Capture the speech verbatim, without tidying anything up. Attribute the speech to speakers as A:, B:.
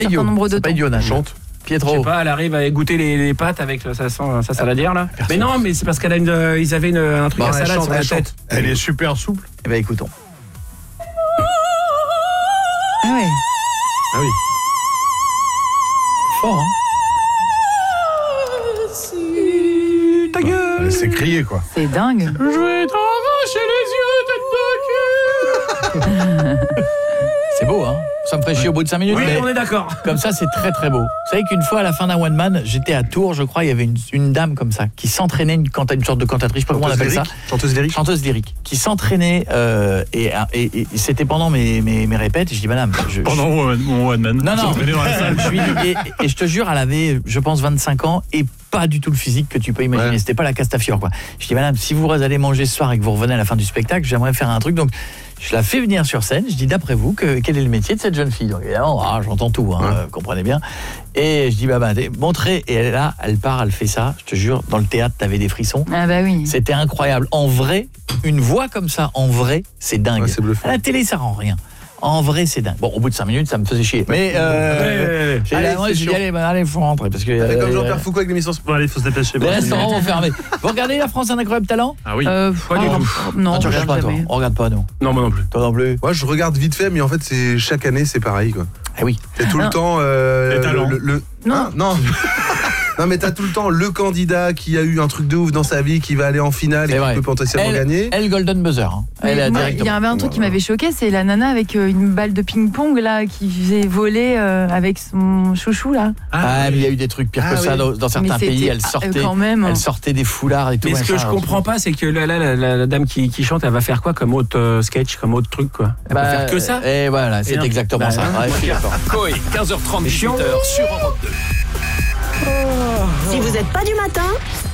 A: certain nombre de
B: temps.
A: Pas idiot, Nana.
B: Chante.
C: Pietro. Je sais pas, elle arrive à goûter les, les pâtes avec ça, ça, ça saladière là. Personne. Mais non, mais c'est parce qu'elle a une, ils avaient une, un truc bon, à salade chante, sur la tête.
B: Elle est super souple.
A: Eh ben écoutons.
D: Ah ouais.
B: Ah oui.
A: Fort, hein.
B: Ta gueule. Elle s'est criée quoi.
D: C'est dingue.
C: Je vais t'arracher les yeux, tête de cul.
A: C'est beau, hein. Ça me ferait chier au bout de cinq minutes.
C: Oui,
A: mais
C: on est d'accord.
A: Comme ça, c'est très très beau. Vous savez qu'une fois, à la fin d'un one man, j'étais à Tours, je crois, il y avait une, une dame comme ça, qui s'entraînait, une, une sorte de cantatrice, je sais pas comment on appelle lyrique. ça.
B: Chanteuse lyrique.
A: Chanteuse lyrique. Qui s'entraînait, euh, et, et, et, et c'était pendant mes, mes, mes répètes, et je dis, madame. Je,
B: pendant je... mon one man.
A: Non, non. je lui dis, et, et je te jure, elle avait, je pense, vingt-cinq ans, et pas du tout le physique que tu peux imaginer. Ouais. C'était pas la Castafiore, quoi. Je dis, madame, si vous allez manger ce soir et que vous revenez à la fin du spectacle, j'aimerais faire un truc. Donc, je la fais venir sur scène. Je dis, d'après vous, que, quel est le métier de cette jeune fille? Donc, évidemment, ah, j'entends tout, hein, ouais. euh, comprenez bien. Et je dis, bah, bah, montrez. Et elle est là, elle part, elle fait ça. Je te jure, dans le théâtre, t'avais des frissons.
D: Ah, bah oui.
A: C'était incroyable. En vrai, une voix comme ça, en vrai, c'est dingue.
B: Ouais, c'est bluffant.
A: À la télé, ça rend rien. En vrai, c'est dingue. Bon, au bout de cinq minutes, ça me faisait chier. Mais euh,
B: ouais, ouais, ouais.
A: allez, moi, j'ai dit, allez, bah, allez, faut rentrer parce que
B: euh, comme Jean-Pierre
A: euh,
B: Foucault avec l'émission. Bon, allez, faut se dépêcher.
A: Les restaurants vont fermer. Vous regardez La France a un incroyable talent?
B: Ah oui.
D: Euh,
C: pas du tout.
D: Non,
A: ah, tu regardes pas, toi. On regarde pas, nous.
C: Non, moi non plus.
A: Toi non plus.
B: Moi, je regarde vite fait, mais en fait, c'est chaque année, c'est pareil, quoi.
A: Ah oui.
B: C'est tout
D: non.
B: le temps. Euh,
C: Les talents.
B: Le, le, le...
D: Non.
B: Ah, non. Non, mais t'as tout le temps le candidat qui a eu un truc de ouf dans sa vie, qui va aller en finale et qui peut potentiellement
A: elle,
B: gagner.
A: Elle, Golden Buzzer. Hein. Elle a
D: moi, il y avait un truc qui m'avait choqué, c'est la nana avec euh, une balle de ping-pong là, qui faisait voler euh, avec son chouchou là.
A: Ah, ah mais il y a eu des trucs pires ah, que oui. ça dans, dans certains pays. Elle sortait,
D: quand même.
A: elle sortait des foulards et tout.
C: Mais ce que je comprends pas, c'est que là, là, la, la, la dame qui, qui chante, elle va faire quoi comme autre euh, sketch, comme autre truc, quoi. Elle
A: bah,
C: va faire que ça.
A: Et voilà, c'est exactement
C: bah,
A: ça.
C: Hein,
A: ouais,
E: Coé, quinze heures trente, dix-huit heures sur Europe deux.
F: Si vous n'êtes pas du matin,